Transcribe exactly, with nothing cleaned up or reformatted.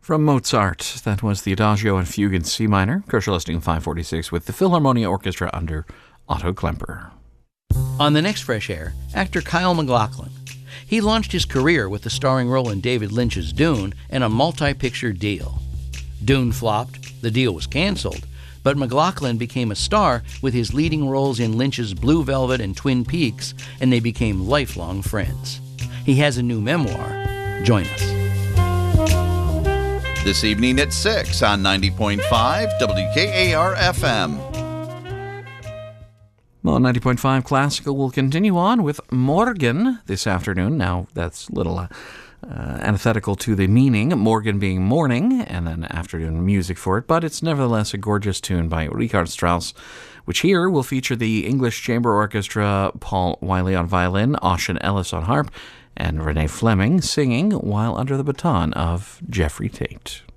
From Mozart, that was the Adagio and Fugue in C minor, Kosher listing five forty-six, with the Philharmonia Orchestra under Otto Klemper. On the next Fresh Air, actor Kyle MacLachlan. He launched his career with the starring role in David Lynch's Dune and a multi-picture deal. Dune flopped, the deal was canceled, but MacLachlan became a star with his leading roles in Lynch's Blue Velvet and Twin Peaks, and they became lifelong friends. He has a new memoir. Join us. This evening at six on ninety point five W K A R F M. Well, ninety point five Classical will continue on with Morgen this afternoon. Now, that's a little uh, uh, antithetical to the meaning, Morgen being morning, and then afternoon music for it, but it's nevertheless a gorgeous tune by Richard Strauss, which here will feature the English Chamber Orchestra, Paul Wiley on violin, Ossian Ellis on harp, and Renee Fleming singing while under the baton of Jeffrey Tate.